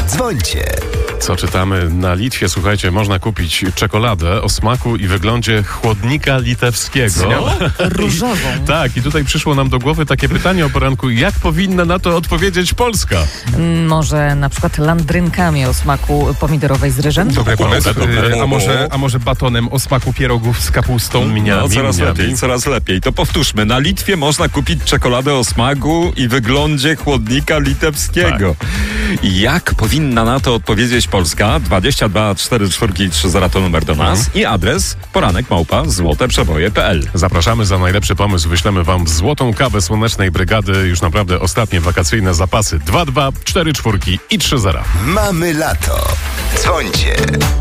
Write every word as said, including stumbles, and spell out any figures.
Dzwońcie. Co czytamy na Litwie? Słuchajcie, można kupić czekoladę o smaku i wyglądzie chłodnika litewskiego. Różową. Tak, i tutaj przyszło nam do głowy takie pytanie o poranku, jak powinna na to odpowiedzieć Polska? Może na przykład landrynkami o smaku pomidorowej z ryżem? Dobry pomysł. dobre. Y, A może, a może batonem o smaku pierogów z kapustą? Mniam, No, coraz mniam. lepiej, coraz lepiej. To powtórzmy. Na Litwie można kupić czekoladę o smaku i wyglądzie chłodnika litewskiego. Jak powinna na to odpowiedzieć Polska? dwadzieścia dwa cztery cztery trzy zero to numer do nas i adres poranek małpa złoteprzeboje kropka p l. Zapraszamy. Za najlepszy pomysł wyślemy wam złotą kawę Słonecznej Brygady. Już naprawdę ostatnie wakacyjne zapasy. dwa dwa cztery cztery i trzy zero. Mamy lato. Dzwońcie.